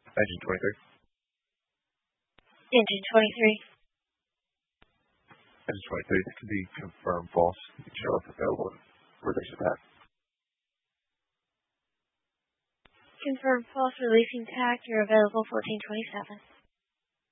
Engine 23. Engine 23. Engine 23, this can be confirmed false. You can show us available and release attack. Confirmed false, releasing TAC. You're available 1427.